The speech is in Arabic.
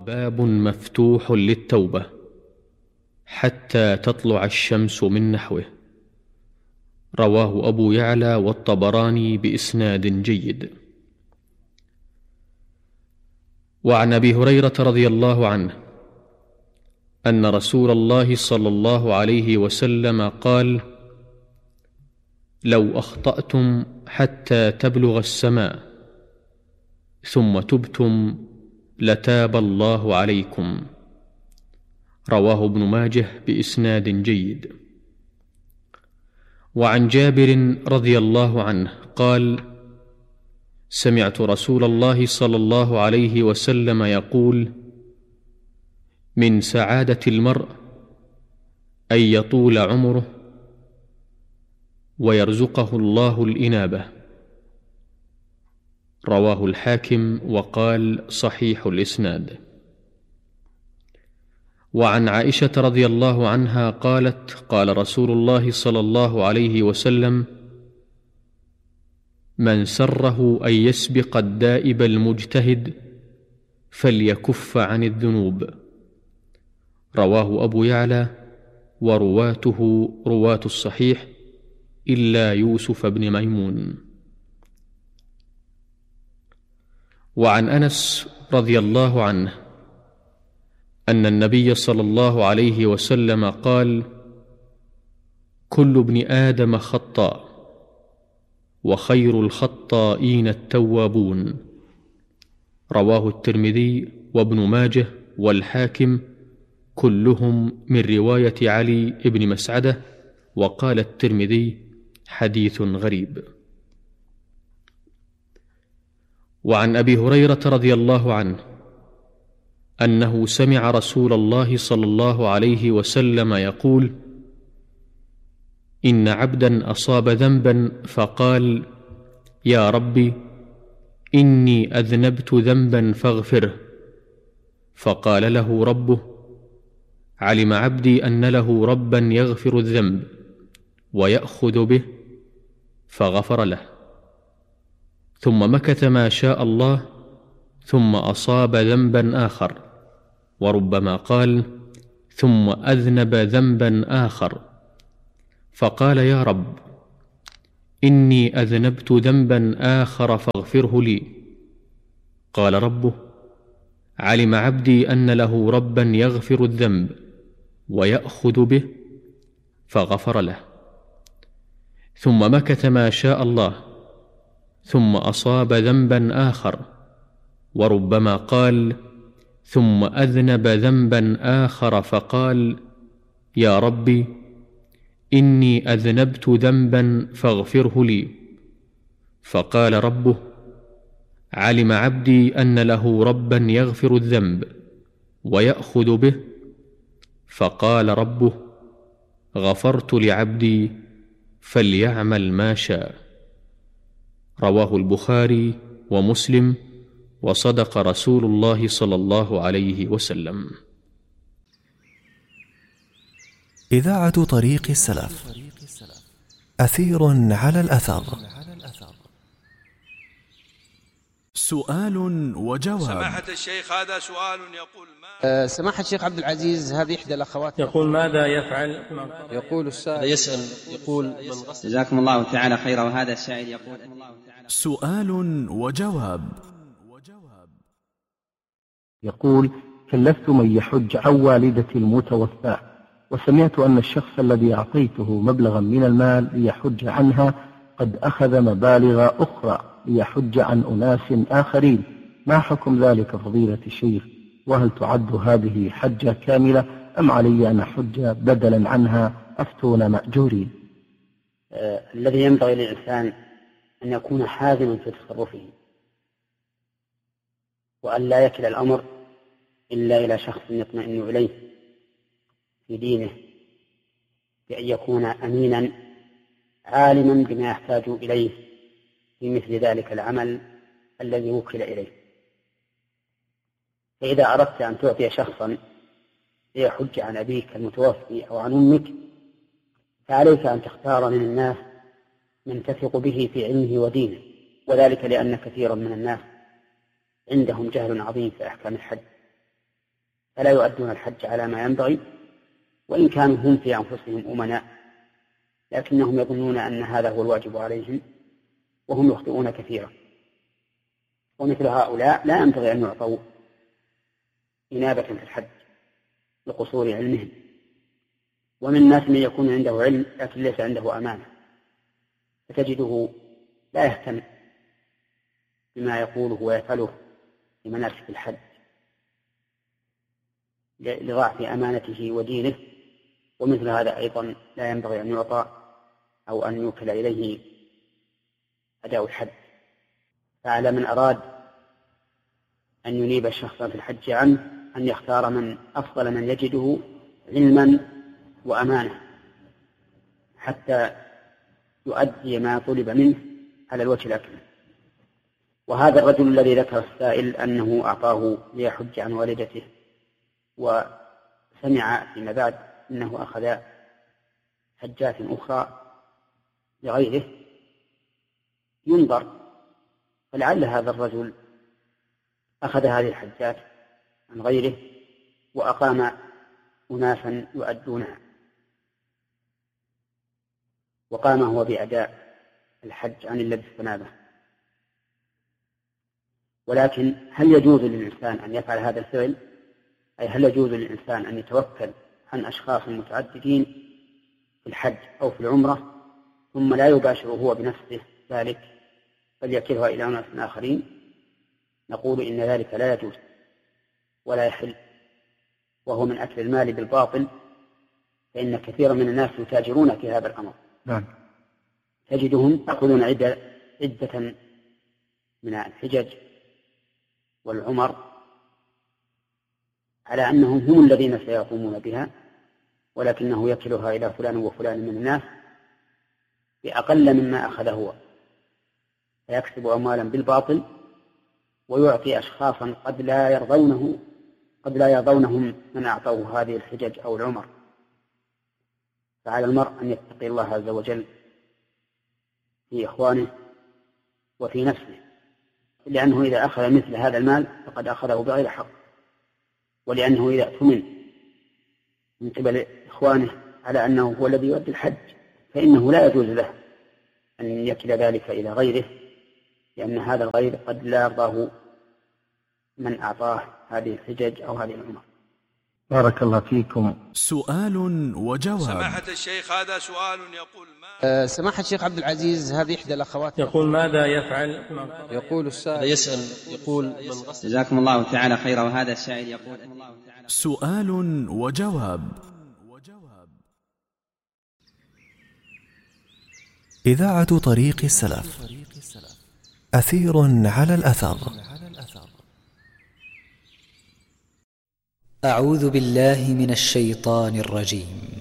باب مفتوح للتوبة حتى تطلع الشمس من نحوه. رواه أبو يعلى والطبراني بإسناد جيد. وعن أبي هريرة رضي الله عنه أن رسول الله صلى الله عليه وسلم قال: لو أخطأتم حتى تبلغ السماء ثم تبتم لتاب الله عليكم. رواه ابن ماجه بإسناد جيد. وعن جابر رضي الله عنه قال: سمعت رسول الله صلى الله عليه وسلم يقول: من سعادة المرء أن يطول عمره ويرزقه الله الإنابة. رواه الحاكم وقال صحيح الإسناد. وعن عائشة رضي الله عنها قالت: قال رسول الله صلى الله عليه وسلم: من سره أن يسبق الدائب المجتهد فليكف عن الذنوب. رواه أبو يعلى ورواته رواة الصحيح إلا يوسف بن ميمون. وعن أنس رضي الله عنه أن النبي صلى الله عليه وسلم قال: كل ابن آدم خطاء وخير الخطائين التوابون. رواه الترمذي وابن ماجه والحاكم كلهم من رواية علي بن مسعدة. وقال الترمذي: حديث غريب. وعن أبي هريرة رضي الله عنه أنه سمع رسول الله صلى الله عليه وسلم يقول: إن عبدا أصاب ذنبا فقال: يا ربي إني أذنبت ذنبا فاغفره، فقال له ربه: علم عبدي أن له ربا يغفر الذنب ويأخذ به، فغفر له. ثم مكث ما شاء الله ثم أصاب ذنبا آخر، وربما قال: ثم أذنب ذنبا آخر، فقال: يا رب إني أذنبت ذنبا آخر فاغفره لي. قال ربه: علم عبدي أن له ربا يغفر الذنب ويأخذ به، فغفر له. ثم مكث ما شاء الله ثم أصاب ذنبا آخر، وربما قال: ثم أذنب ذنبا آخر، فقال: يا ربي إني أذنبت ذنبا فاغفره لي. فقال ربه: علم عبدي أن له ربا يغفر الذنب ويأخذ به، فقال ربه: غفرت لعبدي فليعمل ما شاء. رواه البخاري ومسلم، وصدق رسول الله صلى الله عليه وسلم. إذاعة طريق السلف، أثير على الأثر. سؤال وجواب. سماحة الشيخ، هذا سؤال يقول: سماحة الشيخ عبد العزيز، هذه إحدى الأخوات يقول: ماذا يفعل؟ يقول السائل يسأل يقول: جزاكم الله تعالى خيرا. وهذا السائل يقول: سؤال وجواب. يقول: كلفت من يحج عن والدتي المتوفاة، وسمعت أن الشخص الذي أعطيته مبلغا من المال ليحج عنها قد أخذ مبالغ أخرى ليحج عن أناس آخرين، ما حكم ذلك فضيلة الشيخ؟ وهل تعد هذه حجة كاملة أم علي أن أحج بدلا عنها؟ أفتون مأجورين. الذي ينبغي للإنسان أن يكون حازما في تصرفه، وأن لا يكل الأمر إلا إلى شخص يطمئن إليه في دينه، بأن يكون أمينا عالما بما يحتاج إليه في مثل ذلك العمل الذي وكل إليه. فإذا أردت أن تعطي شخصا ليحج عن أبيك المتوفي أو عن أمك، فعليك أن تختار من الناس من تثق به في علمه ودينه، وذلك لأن كثيرا من الناس عندهم جهل عظيم في أحكام الحج، فلا يؤدون الحج على ما ينبغي، وإن كانوا هم في أنفسهم أمناء، لكنهم يظنون أن هذا هو الواجب عليهم وهم يخطئون كثيرا. ومثل هؤلاء لا ينبغي أن يعطوا إنابة في الحج لقصور علمهم. ومن الناس من يكون عنده علم لكن ليس عنده أمانة، فتجده لا يهتم بما يقوله ويفعله في مناسك الحج لضعف أمانته ودينه. ومثل هذا أيضا لا ينبغي أن يعطى أو أن يوكل إليه أداء الحج. فعلى من أراد أن ينيب الشخص في الحج عنه أن يختار من أفضل من يجده علما وأمانة حتى يؤدي ما طلب منه على الوجه الأكمل. وهذا الرجل الذي ذكر السائل أنه أعطاه ليحج عن والدته وسمع فيما بعد أنه أخذ حجات أخرى لغيره، ينظر، فلعل هذا الرجل أخذ هذه الحجات عن غيره وأقام أناسا يؤدونها، وقام هو بأداء الحج عن الذي استنابه. ولكن هل يجوز للإنسان أن يفعل هذا الفعل؟ أي هل يجوز للإنسان أن يتوكل عن أشخاص متعددين في الحج أو في العمرة ثم لا يباشر هو بنفسه ذلك بل يكلها إلى أناس آخرين؟ نقول إن ذلك لا يجوز ولا يحل، وهو من أكل المال بالباطل، فإن كثيرا من الناس يتاجرون في هذا الأمر. تجدهم يأخذون عدة من الحجج والعمر على أنهم هم الذين سيقومون بها، ولكنه يكلها إلى فلان وفلان من الناس بأقل مما أخذ هو، فيكسب أموالا بالباطل ويعطي أشخاصا قد لا يرضونهم من أعطوه هذه الحجج أو العمر. فعلى المرء أن يتقي الله عز وجل في إخوانه وفي نفسه، لأنه إذا أخذ مثل هذا المال فقد أخذه بغير حق، ولأنه إذا اؤتمن من قبل إخوانه على أنه هو الذي يؤدي الحج فإنه لا يجوز له أن يكل ذلك إلى غيره، لأن هذا الغير قد لا يرضاه من أعطاه هذه الحجج أو هذه العمر. بارك الله فيكم. سؤال وجواب. سماحة الشيخ هذا سؤال يقول سماحة الشيخ عبد العزيز، هذه إحدى الأخوات يقول ماذا يفعل؟ يقول السائل يسأل يقول جزاكم الله تعالى خيرا. وهذا السائل يقول سؤال وجواب. إذاعة طريق السلف، أثير على الأثر. أعوذ بالله من الشيطان الرجيم.